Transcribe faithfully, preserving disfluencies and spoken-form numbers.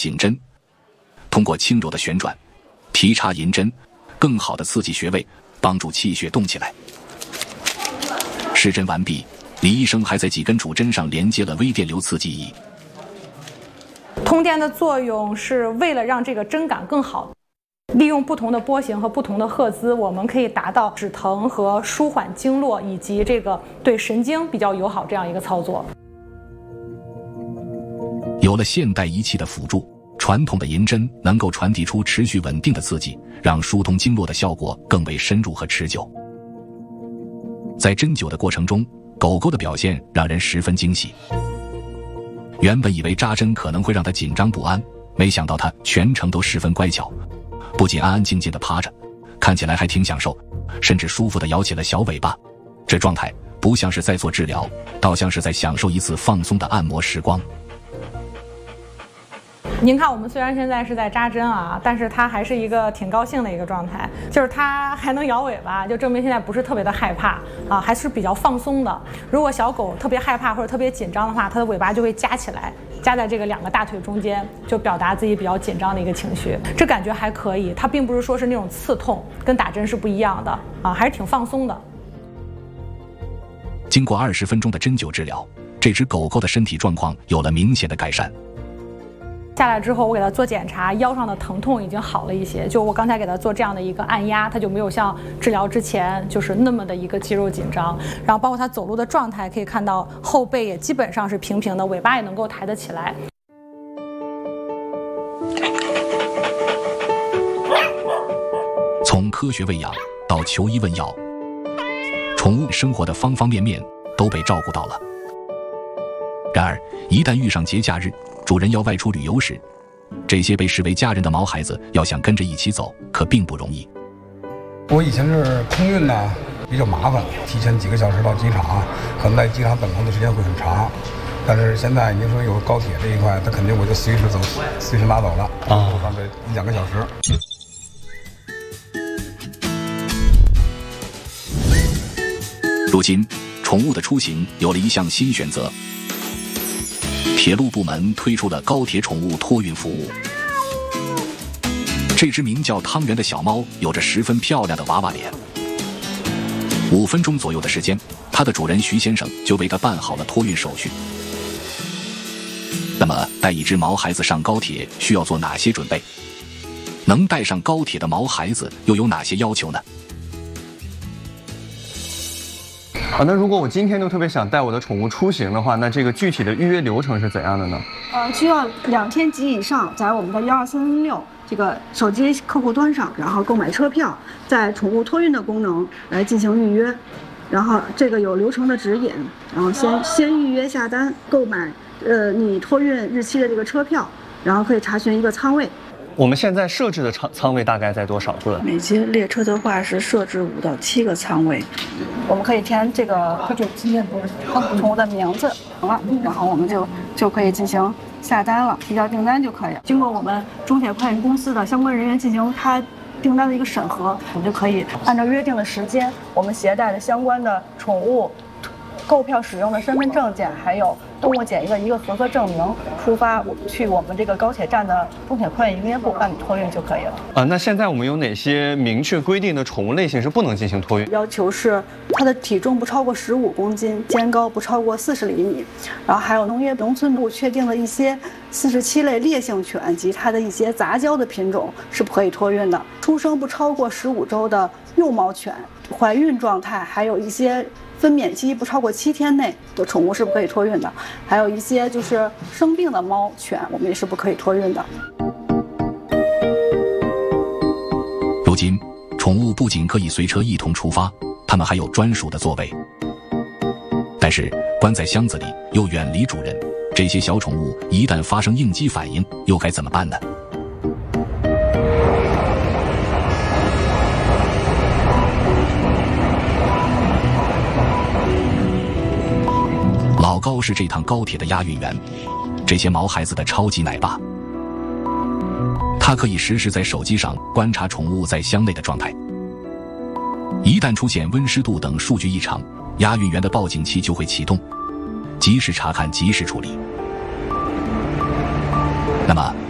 醒针，通过轻柔的旋转、提插银针，更好地刺激穴位，帮助气血动起来。施针完毕，李医生还在几根主针上连接了微电流刺激仪。 通电的作用是为了让这个针感更好，利用不同的波形和不同的赫兹，我们可以达到止疼和舒缓经络，以及这个对神经比较友好这样一个操作。 有了现代仪器的辅助，传统的银针能够传递出持续稳定的刺激，让疏通经络的效果更为深入和持久。在针灸的过程中，狗狗的表现让人十分惊喜。原本以为扎针可能会让它紧张不安，没想到它全程都十分乖巧，不仅安安静静地趴着，看起来还挺享受，甚至舒服地摇起了小尾巴。这状态不像是在做治疗，倒像是在享受一次放松的按摩时光。 您看，我们虽然现在是在扎针啊，但是它还是一个挺高兴的一个状态，就是它还能摇尾巴，就证明现在不是特别的害怕啊，还是比较放松的。如果小狗特别害怕或者特别紧张的话，它的尾巴就会夹起来，夹在这个两个大腿中间，就表达自己比较紧张的一个情绪。这感觉还可以，它并不是说是那种刺痛，跟打针是不一样的啊，还是挺放松的。 经过二十分钟的针灸治疗，这只狗狗的身体状况有了明显的改善。 下来之后，我给它做检查，腰上的疼痛已经好了一些。就我刚才给它做这样的一个按压，它就没有像治疗之前就是那么的一个肌肉紧张。然后包括它走路的状态，可以看到后背也基本上是平平的，尾巴也能够抬得起来。 从科学喂养到求医问药，宠物生活的方方面面都被照顾到了。然而，一旦遇上节假日，主人要外出旅游时，这些被视为家人的毛孩子要想跟着一起走，可并不容易。 我以前是空运呢，比较麻烦，提前几个小时到机场，可能在机场等候的时间会很长。但是现在您说有高铁这一块，它肯定我就随时走，随时拿走了啊，就放这一两个小时。 如今，宠物的出行有了一项新选择。铁路部门推出了高铁宠物托运服务。这只名叫汤圆的小猫有着十分漂亮的娃娃脸。五分钟左右的时间，它的主人徐先生就为它办好了托运手续。那么，带一只毛孩子上高铁需要做哪些准备？能带上高铁的毛孩子又有哪些要求呢？ 啊，那如果我今天就特别想带我的宠物出行的话，那这个具体的预约流程是怎样的呢？ 呃，需要两天及以上，在我们的幺二三零六这个手机客户端上，然后购买车票，在宠物托运的功能来进行预约，然后这个有流程的指引，然后先先预约下单，购买呃你托运日期的这个车票，然后可以查询一个舱位。 我们现在设置的舱舱位大概在多少个？ 每节列车的话是设置五到七个舱位，我们可以填这个宠物的名字，好了，然后我们就就可以进行下单了，提交订单就可以。经过我们中铁快运公司的相关人员进行他订单的一个审核，我们就可以按照约定的时间，我们携带的相关的宠物购票使用的身份证件，还有动物检疫的一个合格证明，出发我去我们这个高铁站的中铁快运营业部办理托运就可以了。 啊，那现在我们有哪些明确规定的宠物类型是不能进行托运？ 要求是它的体重不超过十五公斤，肩高不超过四十厘米，然后还有农业农村部确定的一些四十七类烈性犬及它的一些杂交的品种是不可以托运的。出生不超过十五周的幼毛犬，怀孕状态，还有一些分娩期不超过七天内的宠物是不可以托运的，还有一些就是生病的猫犬，我们也是不可以托运的。 如今，宠物不仅可以随车一同出发，它们还有专属的座位。但是，关在箱子里又远离主人，这些小宠物一旦发生应激反应，又该怎么办呢？老高是这趟高铁的押运员，这些毛孩子的超级奶爸。他可以实时在手机上观察宠物在箱内的状态，一旦出现温湿度等数据异常，押运员的报警器就会启动，及时查看，及时处理。那么